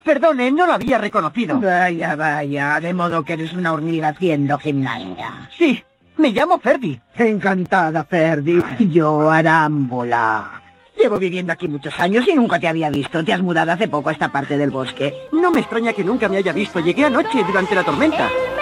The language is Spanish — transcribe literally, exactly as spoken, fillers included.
Perdone, no lo había reconocido. Vaya, vaya, de modo que eres una hormiga haciendo gimnasia. Sí, me llamo Ferdi. Encantada, Ferdi. Yo, Arámbula. Llevo viviendo aquí muchos años y nunca te había visto. Te has mudado hace poco a esta parte del bosque. No me extraña que nunca me haya visto. Llegué anoche durante la tormenta.